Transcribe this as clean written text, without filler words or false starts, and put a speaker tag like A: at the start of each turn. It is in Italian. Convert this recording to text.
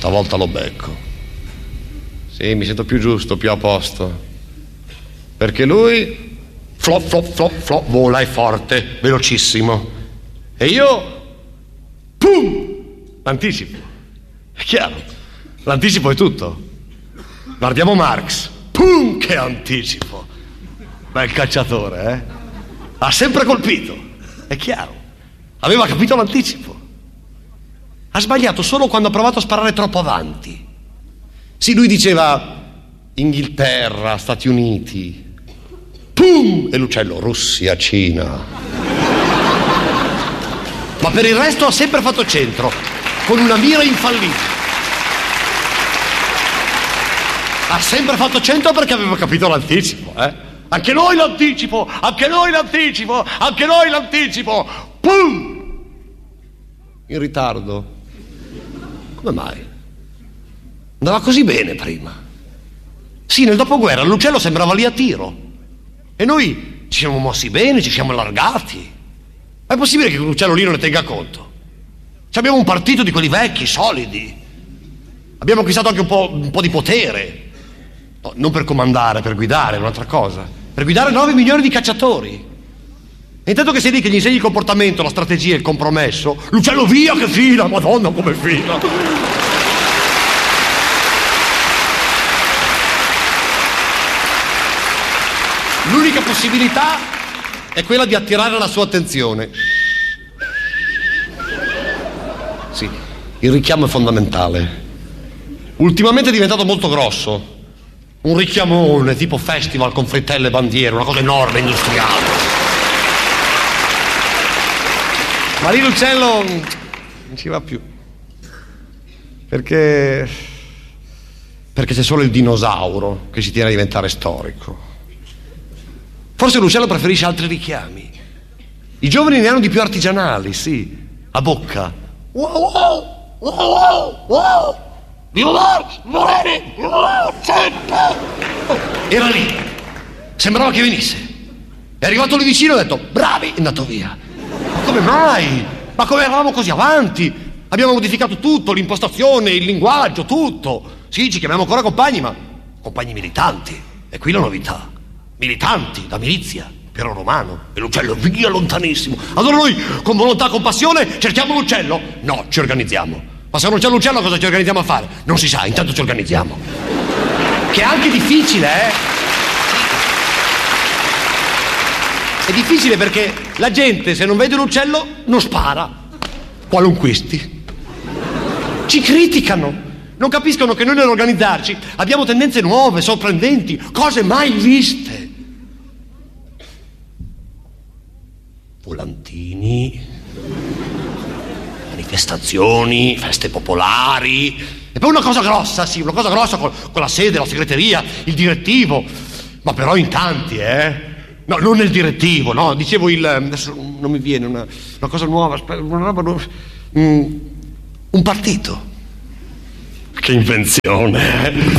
A: stavolta lo becco. Sì, mi sento più giusto, più a posto. Perché lui, flop, flop, flop, flop, vola, è forte, velocissimo. E io, pum, l'anticipo. È chiaro, l'anticipo è tutto. Guardiamo Marx, pum, che anticipo. Bel cacciatore, eh? Ha sempre colpito, è chiaro. Aveva capito l'anticipo. Ha sbagliato solo quando ha provato a sparare troppo avanti. Sì, lui diceva Inghilterra, Stati Uniti, pum, e l'uccello Russia, Cina. Ma per il resto ha sempre fatto centro, con una mira infallibile. Ha sempre fatto centro perché aveva capito l'anticipo, eh? Anche noi l'anticipo, anche noi l'anticipo, anche noi l'anticipo, pum! In ritardo. Come mai? Andava così bene prima. Sì, nel dopoguerra l'uccello sembrava lì a tiro. E noi ci siamo mossi bene, ci siamo allargati. Ma è possibile che quell'uccello lì non ne tenga conto? Abbiamo un partito di quelli vecchi, solidi. Abbiamo acquistato anche un po' di potere. No, non per comandare, per guidare, è un'altra cosa. Per guidare 9 milioni di cacciatori. E intanto che sei lì che gli insegni il comportamento, la strategia, il compromesso, l'uccello via che fila, madonna come fila. L'unica possibilità è quella di attirare la sua attenzione. Sì, il richiamo è fondamentale. Ultimamente è diventato molto grosso. Un richiamone tipo festival con frittelle e bandiere, una cosa enorme, industriale. Ma lì l'uccello non ci va più. Perché c'è solo il dinosauro che ci tiene a diventare storico. Forse l'uccello preferisce altri richiami. I giovani ne hanno di più artigianali, sì. A bocca. Wow, wow, wow, wow. Era lì. Sembrava che venisse. È arrivato lì vicino e ha detto bravi, è andato via. Ma come mai? Ma come eravamo così avanti? Abbiamo modificato tutto, l'impostazione, il linguaggio, tutto. Sì, ci chiamiamo ancora compagni, ma compagni militanti. E qui la novità. Militanti, da milizia, Piero Romano, e l'uccello via lontanissimo. Allora noi, con volontà, con passione, cerchiamo l'uccello? No, ci organizziamo. Ma se non c'è l'uccello cosa ci organizziamo a fare? Non si sa, intanto ci organizziamo. Che è anche difficile, eh? È difficile perché la gente, se non vede l'uccello, non spara. Qualunquisti. Ci criticano. Non capiscono che noi nell'organizzarci abbiamo tendenze nuove, sorprendenti, cose mai viste. Volantini, manifestazioni, feste popolari, e poi una cosa grossa, sì, una cosa grossa con la sede, la segreteria, il direttivo, ma però in tanti, No, non nel direttivo, no, dicevo adesso non mi viene una cosa nuova, una roba nuova, un partito. Che invenzione, eh?